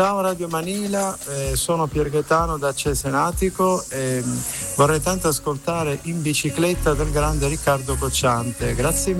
Ciao Radio Manila, sono Pier Gaetano da Cesenatico e vorrei tanto ascoltare In bicicletta del grande Riccardo Cocciante. Grazie